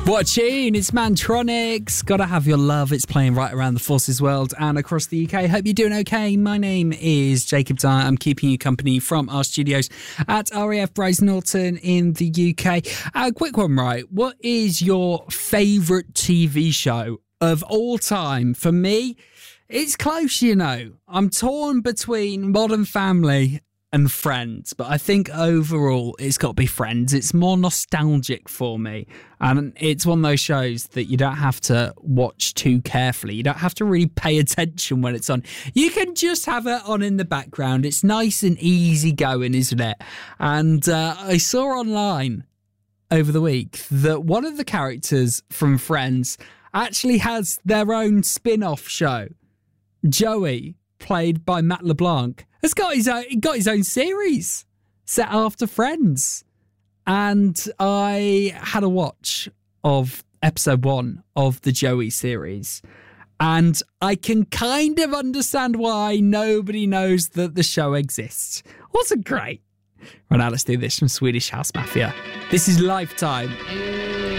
What a tune, it's Mantronics. Gotta Have Your Love. It's playing right around the Forces world and across the UK. Hope you're doing okay. My name is Jacob Dyer. I'm keeping you company from our studios at RAF Bryce Norton in the UK. A quick one, right? What is your favourite TV show of all time? For me, it's close, you know. I'm torn between Modern Family and Friends, but I think overall it's got to be Friends. It's more nostalgic for me, and it's one of those shows that you don't have to watch too carefully. You don't have to really pay attention when it's on. You can just have it on in the background. It's nice and easy going, isn't it? And I saw online over the week that one of the characters from Friends actually has their own spin-off show. Joey, played by Matt LeBlanc, has got his own series set after Friends. And I had a watch of episode 1 of the Joey series, and I can kind of understand why nobody knows that the show exists. Wasn't great. Right, now let's do this from Swedish House Mafia. This is Lifetime.